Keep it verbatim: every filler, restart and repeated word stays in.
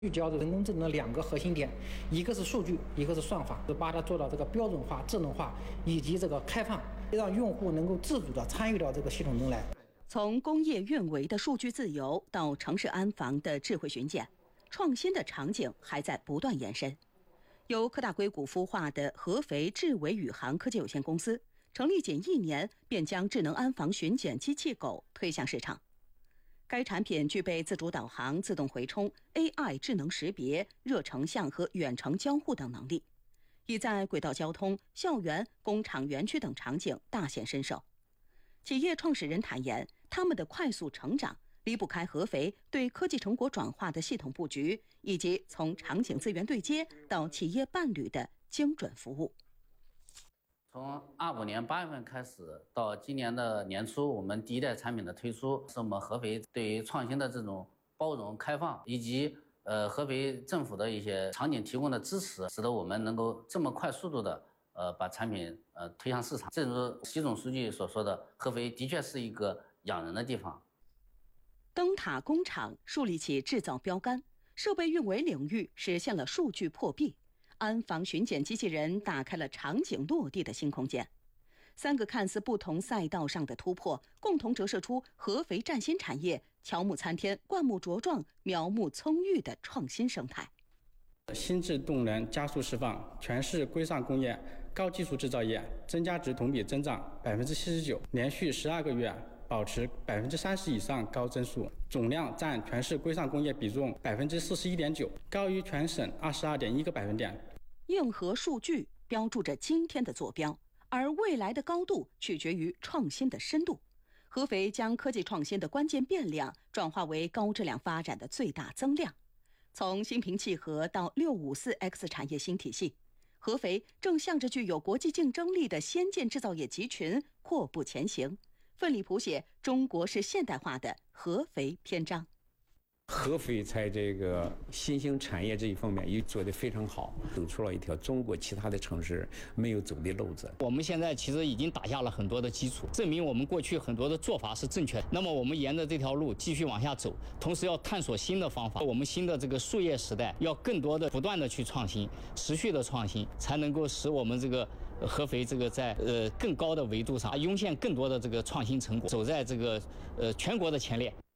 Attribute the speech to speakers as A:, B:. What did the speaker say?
A: 聚焦的人工智能的两个核心点，一个是数据，一个是算法，就把它做到这个标准化、智能化以及这个开放，让用户能够自主的参与到这个系统中来。
B: 从工业运维的数据自由到城市安防的智慧巡检，创新的场景还在不断延伸。由科大硅谷孵化的合肥智维宇航科技有限公司，成立仅一年便将智能安防巡检机器狗推向市场。该产品具备自主导航、自动回冲、A I 智能识别、热成像和远程交互等能力，已在轨道交通、校园、工厂园区等场景大显身手。企业创始人坦言，他们的快速成长离不开合肥对科技成果转化的系统布局，以及从场景资源对接到企业伴侣的精准服务。
C: 从二五年八月份开始到今年的年初，我们第一代产品的推出，是我们合肥对于创新的这种包容开放，以及呃合肥政府的一些场景提供的支持，使得我们能够这么快速度的呃把产品呃推向市场。正如习总书记所说的，合肥的确是一个养人的地方。
B: 灯塔工厂树立起制造标杆，设备运维领域实现了数据破壁。安防巡检机器人打开了场景落地的新空间，三个看似不同赛道上的突破，共同折射出合肥崭新产业乔木参天、灌木茁壮、苗木葱郁的创新生态。
D: 心智动能加速释放，全市规上工业、高技术制造业增加值同比增长百分之七十九，连续十二个月保持百分之三十以上高增速，总量占全市规上工业比重百分之四十一点九，高于全省二十二点一个百分点。
B: 硬核数据标注着今天的坐标，而未来的高度取决于创新的深度。合肥将科技创新的关键变量转化为高质量发展的最大增量。从心平气和到六五四 X 产业新体系，合肥正向着具有国际竞争力的先进制造业集群阔步前行，奋力谱写中国式现代化的合肥篇章。
E: 合肥在这个新兴产业这一方面也做得非常好，走出了一条中国其他的城市没有走的路子。
F: 我们现在其实已经打下了很多的基础，证明我们过去很多的做法是正确的。那么我们沿着这条路继续往下走，同时要探索新的方法。我们新的这个数业时代，要更多的不断的去创新，持续的创新，才能够使我们这个合肥这个在呃更高的维度上涌现更多的这个创新成果，走在这个呃全国的前列。